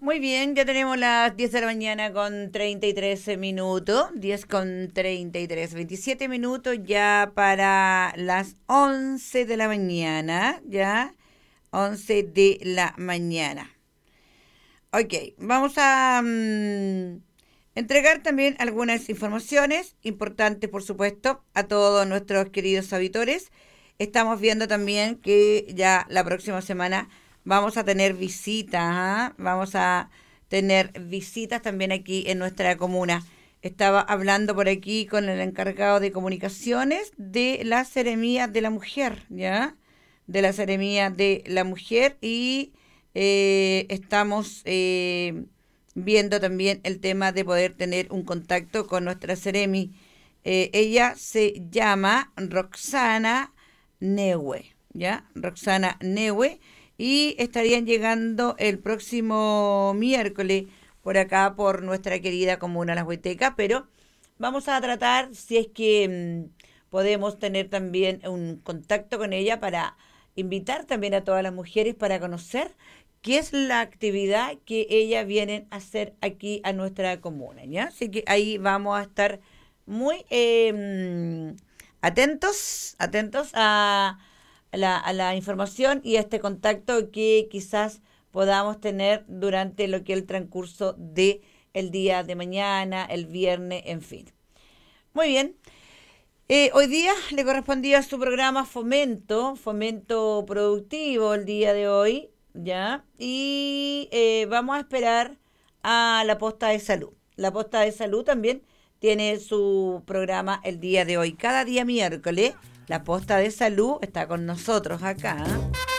Muy bien, ya tenemos las 10 de la mañana con 33 minutos, 10 con 33, 27 minutos ya para las 11 de la mañana, ya, 11 de la mañana. Ok, vamos a entregar también algunas informaciones importantes, por supuesto, a todos nuestros queridos auditores. Estamos viendo también que ya la próxima semana vamos a tener visitas, ¿ah? Vamos a tener visitas también aquí en nuestra comuna. Estaba hablando por aquí con el encargado de comunicaciones de la Seremía de la Mujer, ¿ya? De la Seremía de la Mujer y estamos viendo también el tema de poder tener un contacto con nuestra Seremi. Ella se llama Roxana Neue, ¿ya? Roxana Neue. Y estarían llegando el próximo miércoles por acá, por nuestra querida comuna Las Huitecas, pero vamos a tratar si es que podemos tener también un contacto con ella para invitar también a todas las mujeres para conocer qué es la actividad que ellas vienen a hacer aquí a nuestra comuna, ¿ya? Así que ahí vamos a estar muy atentos a la información y a este contacto que quizás podamos tener durante lo que es el transcurso de el día de mañana, el viernes, en fin. Muy bien. Hoy día le correspondía a su programa Fomento Productivo el día de hoy, ¿ya? Y vamos a esperar a la posta de salud. La posta de salud también tiene su programa el día de hoy. Cada día miércoles, la posta de salud está con nosotros acá.